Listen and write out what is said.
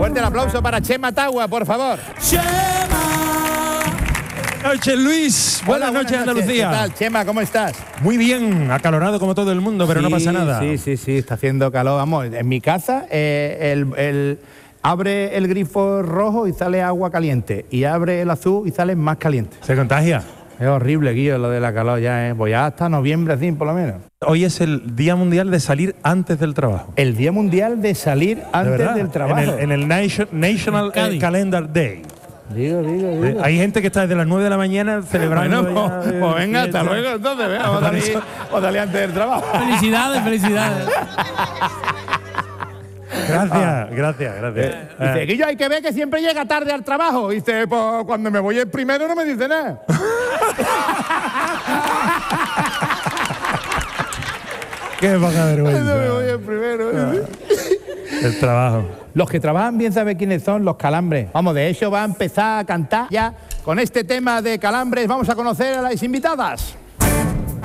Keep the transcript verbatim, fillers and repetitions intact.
Fuerte el aplauso para Chema Tagua, por favor. Buenas noches, Luis. Buenas, Hola, noches, buenas Andalucía. ¿Qué tal, Chema? ¿Cómo estás? Muy bien, acalorado como todo el mundo, pero Sí, no pasa nada. Sí, sí, sí, está haciendo calor. Vamos, en mi casa, eh, el, el, abre el grifo rojo y sale agua caliente. Y abre el azul y sale más caliente. ¿Se contagia? Es horrible, Guillo, lo de la calor ya, ¿eh? Voy hasta noviembre, así, por lo menos. Hoy es el Día Mundial de salir antes del trabajo. El Día Mundial de salir antes verdad, del trabajo. En el, en el Nation- National eh, Calendar Day. Digo, digo, digo. Eh, Hay gente que está desde las nueve de la mañana celebrando. Bueno, ya, pues, eh, pues venga, hasta fiesta. luego, entonces, venga, vamos a salir, vamos a salir antes del trabajo. Felicidades, felicidades. Gracias, gracias, gracias. Dice, Eh, Guillo, hay que ver que siempre llega tarde al trabajo. Y dice, pues cuando me voy el primero no me dice nada. Qué poca Cuando me voy vergüenza. el primero. El trabajo. Los que trabajan bien saben quiénes son los Calambres. Vamos, de hecho va a empezar a cantar ya con este tema de Calambres. Vamos a conocer a las invitadas.